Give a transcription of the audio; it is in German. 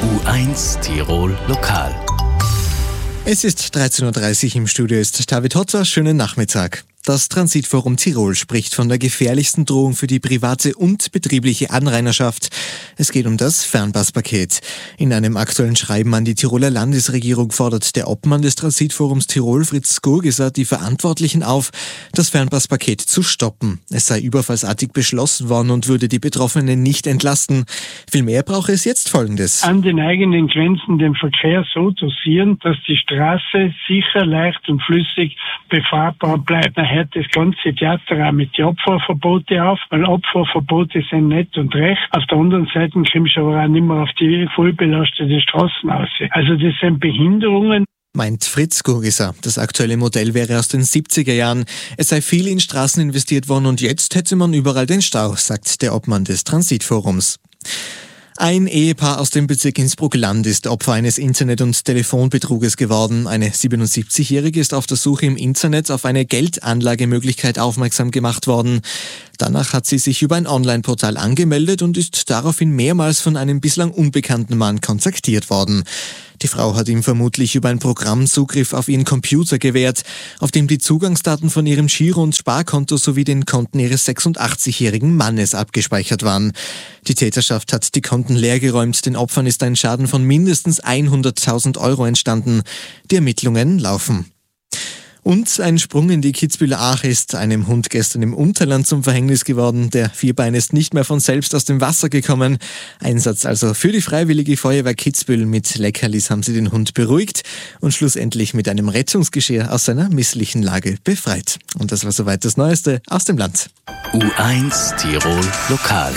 U1 Tirol Lokal. Es ist 13.30 Uhr, im Studio ist David Hotzer. Schönen Nachmittag. Das Transitforum Tirol spricht von der gefährlichsten Drohung für die private und betriebliche Anrainerschaft. Es geht um das Fernpasspaket. In einem aktuellen Schreiben an die Tiroler Landesregierung fordert der Obmann des Transitforums Tirol, Fritz Gurgeser, die Verantwortlichen auf, das Fernpasspaket zu stoppen. Es sei überfallsartig beschlossen worden und würde die Betroffenen nicht entlasten. Vielmehr brauche es jetzt Folgendes: An den eigenen Grenzen den Verkehr so dosieren, dass die Straße sicher, leicht und flüssig befahrbar bleibt. Man hört das ganze Theater auch mit den Abfahrverboten auf, weil Abfahrverbote sind nett und recht. Auf der anderen Seite kommst du aber auch nicht mehr auf die vollbelastete Straßen aus. Also das sind Behinderungen. Meint Fritz Gurgeser. Das aktuelle Modell wäre aus den 70er Jahren. Es sei viel in Straßen investiert worden und jetzt hätte man überall den Stau, sagt der Obmann des Transitforums. Ein Ehepaar aus dem Bezirk Innsbruck-Land ist Opfer eines Internet- und Telefonbetruges geworden. Eine 77-Jährige ist auf der Suche im Internet auf eine Geldanlagemöglichkeit aufmerksam gemacht worden. Danach hat sie sich über ein Online-Portal angemeldet und ist daraufhin mehrmals von einem bislang unbekannten Mann kontaktiert worden. Die Frau hat ihm vermutlich über ein Programm Zugriff auf ihren Computer gewährt, auf dem die Zugangsdaten von ihrem Giro- und Sparkonto sowie den Konten ihres 86-jährigen Mannes abgespeichert waren. Die Täterschaft hat die Konten leergeräumt. Den Opfern ist ein Schaden von mindestens 100.000 Euro entstanden. Die Ermittlungen laufen. Und ein Sprung in die Kitzbüheler Ache ist einem Hund gestern im Unterland zum Verhängnis geworden. Der Vierbein ist nicht mehr von selbst aus dem Wasser gekommen. Einsatz also für die Freiwillige Feuerwehr Kitzbühel. Mit Leckerlis haben sie den Hund beruhigt und schlussendlich mit einem Rettungsgeschirr aus seiner misslichen Lage befreit. Und das war soweit das Neueste aus dem Land. U1 Tirol Lokal.